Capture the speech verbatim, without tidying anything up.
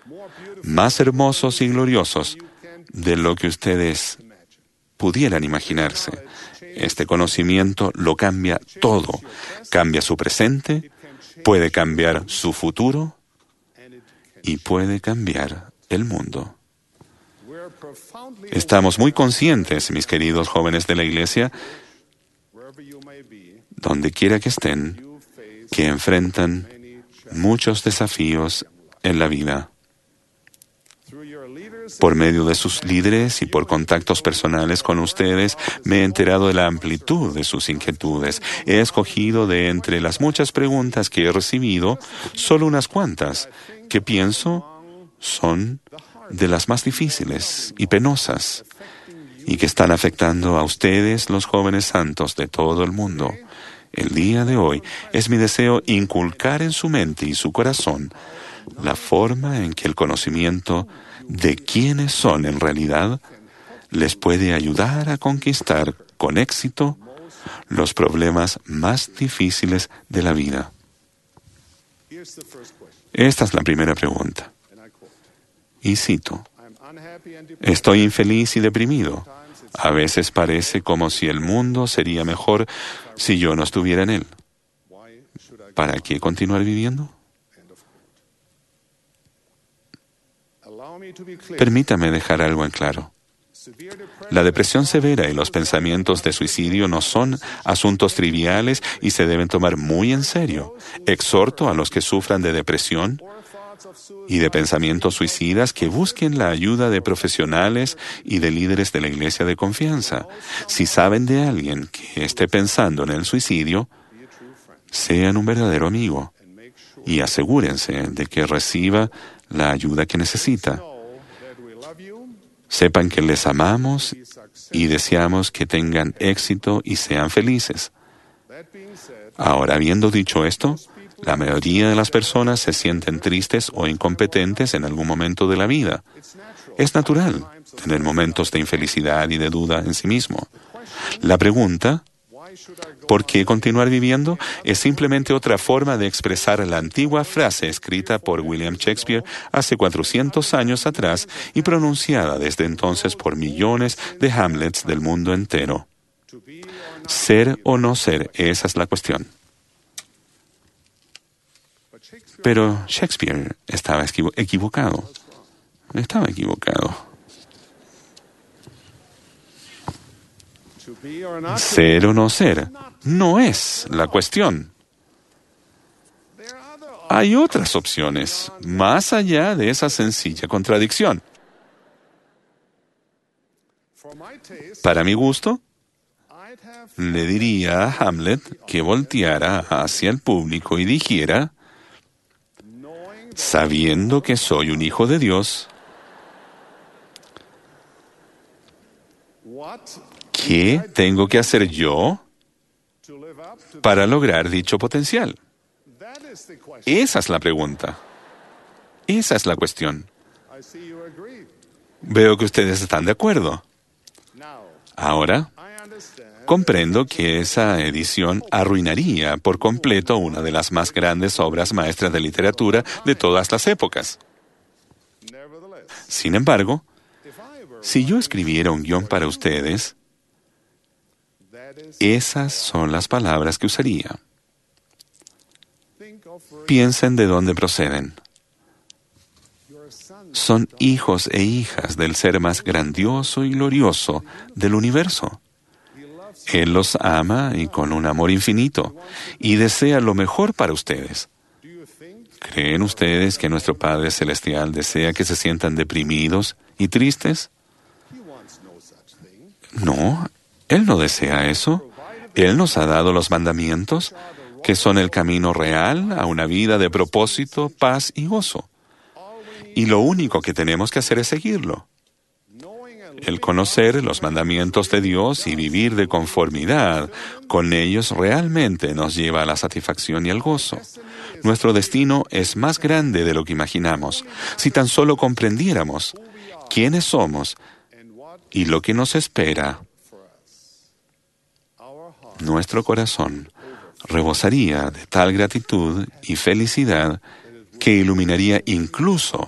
más hermosos y gloriosos de lo que ustedes pudieran imaginarse. Este conocimiento lo cambia todo. Cambia su presente, puede cambiar su futuro y puede cambiar el mundo. Estamos muy conscientes, mis queridos jóvenes de la Iglesia, donde quiera que estén, que enfrentan muchos desafíos en la vida. Por medio de sus líderes y por contactos personales con ustedes, me he enterado de la amplitud de sus inquietudes. He escogido de entre las muchas preguntas que he recibido, solo unas cuantas, que pienso son de las más difíciles y penosas, y que están afectando a ustedes, los jóvenes santos de todo el mundo. El día de hoy es mi deseo inculcar en su mente y su corazón la forma en que el conocimiento de quiénes son en realidad les puede ayudar a conquistar con éxito los problemas más difíciles de la vida. Esta es la primera pregunta. Y cito, estoy infeliz y deprimido. A veces parece como si el mundo sería mejor si yo no estuviera en él. ¿Para qué continuar viviendo? Permítame dejar algo en claro. La depresión severa y los pensamientos de suicidio no son asuntos triviales y se deben tomar muy en serio. Exhorto a los que sufran de depresión y de pensamientos suicidas que busquen la ayuda de profesionales y de líderes de la iglesia de confianza. Si saben de alguien que esté pensando en el suicidio, sean un verdadero amigo y asegúrense de que reciba la ayuda que necesita. Sepan que les amamos y deseamos que tengan éxito y sean felices. Ahora, habiendo dicho esto, la mayoría de las personas se sienten tristes o incompetentes en algún momento de la vida. Es natural tener momentos de infelicidad y de duda en sí mismo. La pregunta, ¿por qué continuar viviendo?, es simplemente otra forma de expresar la antigua frase escrita por William Shakespeare hace cuatrocientos años atrás y pronunciada desde entonces por millones de Hamlets del mundo entero. Ser o no ser, esa es la cuestión. Pero Shakespeare estaba equivo- equivocado. Estaba equivocado. Ser o no ser no es la cuestión. Hay otras opciones, más allá de esa sencilla contradicción. Para mi gusto, le diría a Hamlet que volteara hacia el público y dijera, sabiendo que soy un hijo de Dios, ¿qué tengo que hacer yo para lograr dicho potencial? Esa es la pregunta. Esa es la cuestión. Veo que ustedes están de acuerdo. Ahora, comprendo que esa edición arruinaría por completo una de las más grandes obras maestras de literatura de todas las épocas. Sin embargo, si yo escribiera un guión para ustedes, esas son las palabras que usaría. Piensen de dónde proceden. Son hijos e hijas del ser más grandioso y glorioso del universo. Él los ama y con un amor infinito y desea lo mejor para ustedes. ¿Creen ustedes que nuestro Padre Celestial desea que se sientan deprimidos y tristes? No, Él no desea eso. Él nos ha dado los mandamientos, que son el camino real a una vida de propósito, paz y gozo. Y lo único que tenemos que hacer es seguirlo. El conocer los mandamientos de Dios y vivir de conformidad con ellos realmente nos lleva a la satisfacción y al gozo. Nuestro destino es más grande de lo que imaginamos. Si tan solo comprendiéramos quiénes somos y lo que nos espera, nuestro corazón rebosaría de tal gratitud y felicidad que iluminaría incluso